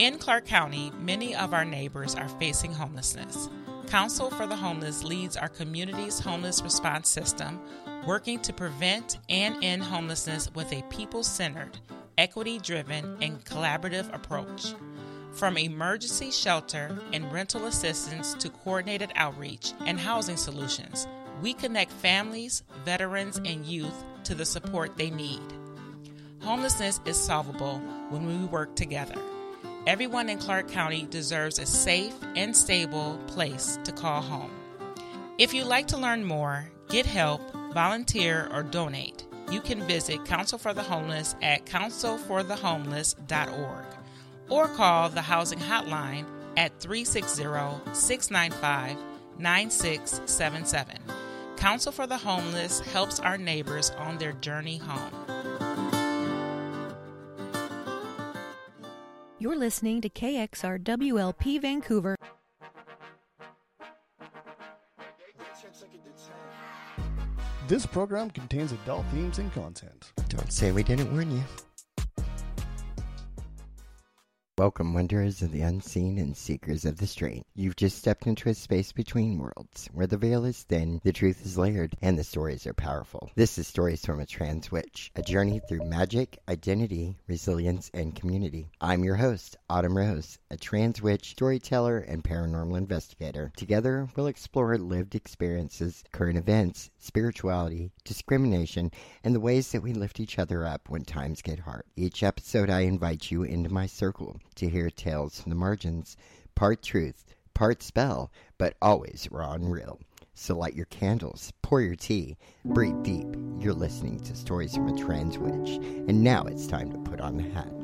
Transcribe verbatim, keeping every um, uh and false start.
In Clark County, many of our neighbors are facing homelessness. Council for the Homeless leads our community's homeless response system, working to prevent and end homelessness with a people-centered, equity-driven, and collaborative approach. From emergency shelter and rental assistance to coordinated outreach and housing solutions, we connect families, veterans, and youth to the support they need. Homelessness is solvable when we work together. Everyone in Clark County deserves a safe and stable place to call home. If you'd like to learn more, get help, volunteer, or donate, you can visit Council for the Homeless at council for the homeless dot org or call the Housing Hotline at three six zero, six nine five, nine six seven seven. Council for the Homeless helps our neighbors on their journey home. You're listening to K X R W L P Vancouver. This program contains adult themes and content. Don't say we didn't warn you. Welcome, wanderers of the unseen and seekers of the strange. You've just stepped into a space between worlds, where the veil is thin, the truth is layered, and the stories are powerful. This is Stories from a Trans Witch, a journey through magic, identity, resilience, and community. I'm your host, Autumn Rose, a trans witch, storyteller, and paranormal investigator. Together, we'll explore lived experiences, current events, spirituality, discrimination, and the ways that we lift each other up when times get hard. Each episode, I invite you into my circle to hear tales from the margins, part truth, part spell, but always raw and real. So light your candles, pour your tea, breathe deep. You're listening to Stories from a Trans Witch, and now it's time to put on the hat.